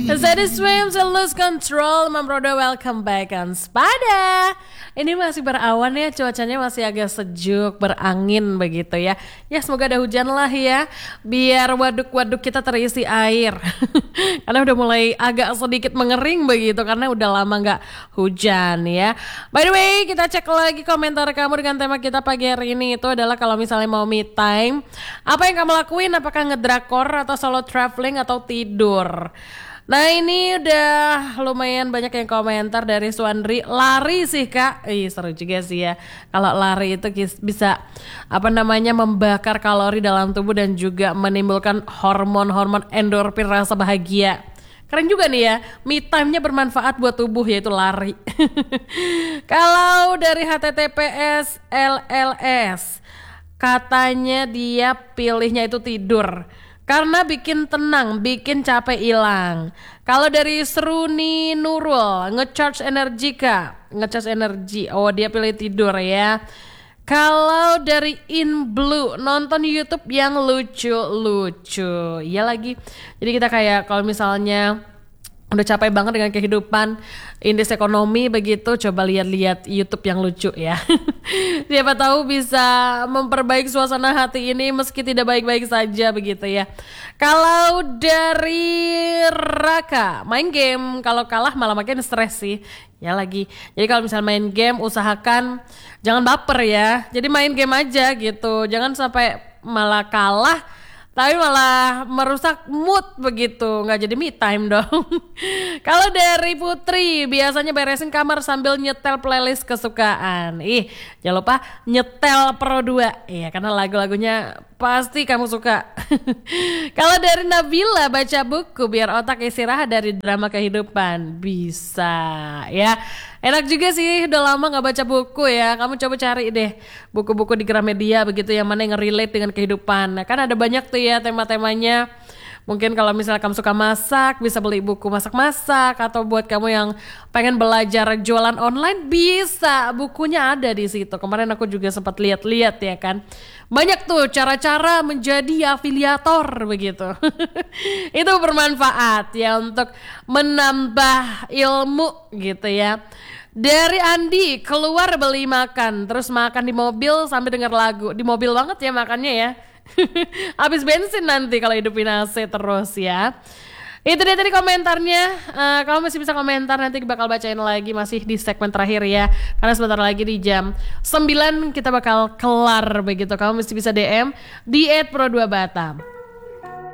Steady swims and lose control. Mam Roda, welcome back on Spada. Ini masih berawan ya, cuacanya masih agak sejuk, berangin begitu ya. Ya semoga ada hujan lah ya, biar waduk-waduk kita terisi air. Karena udah mulai agak sedikit mengering begitu, karena udah lama gak hujan ya. By the way, kita cek lagi komentar kamu dengan tema kita pagi hari ini. Itu adalah kalau misalnya mau me time, apa yang kamu lakuin? Apakah ngedrakor atau solo traveling atau tidur? Nah ini udah lumayan banyak yang komentar dari Suandri. Lari sih kak, seru juga sih ya. Kalau lari itu bisa membakar kalori dalam tubuh dan juga menimbulkan hormon-hormon endorfin, rasa bahagia. Keren juga nih ya, me time-nya bermanfaat buat tubuh, yaitu lari. Kalau dari HTTPS LLS, katanya dia pilihnya itu tidur karena bikin tenang, bikin capek hilang. Kalau dari Seruni Nurul, ngecharge energi kak, ngecharge energi. Oh dia pilih tidur ya. Kalau dari In Blue, nonton YouTube yang lucu-lucu. Iya lagi. Jadi kita kayak kalau misalnya udah capek banget dengan kehidupan indeks ekonomi begitu, coba lihat-lihat YouTube yang lucu ya. Siapa tahu bisa memperbaiki suasana hati ini meski tidak baik-baik saja begitu ya. Kalau dari Raka, main game kalau kalah malah makin stres sih. Ya lagi. Jadi kalau misalnya main game usahakan jangan baper ya. Jadi main game aja gitu. Jangan sampai malah kalah tapi malah merusak mood begitu, nggak jadi me time dong. Kalau dari Putri, biasanya beresin kamar sambil nyetel playlist kesukaan. Jangan lupa nyetel Pro 2, iya karena lagu-lagunya pasti kamu suka. Kalau dari Nabila, baca buku biar otak istirahat dari drama kehidupan. Bisa ya. Enak juga sih, udah lama gak baca buku ya. Kamu coba cari deh buku-buku di Gramedia begitu yang mana yang relate dengan kehidupan. Nah, kan ada banyak tuh ya tema-temanya. Mungkin kalau misalnya kamu suka masak, bisa beli buku masak-masak. Atau buat kamu yang pengen belajar jualan online, bisa, bukunya ada di situ. Kemarin aku juga sempat lihat-lihat ya kan. Banyak tuh cara-cara menjadi afiliator begitu. Itu bermanfaat ya untuk menambah ilmu gitu ya. Dari Andi, keluar beli makan, terus makan di mobil sambil denger lagu. Di mobil banget ya makannya ya. Habis bensin nanti kalau hidupin AC terus ya. Itu dia tadi komentarnya. Kamu masih bisa komentar, nanti bakal bacain lagi masih di segmen terakhir ya. Karena sebentar lagi di jam 9 kita bakal kelar begitu. Kamu masih bisa DM di @pro2batam.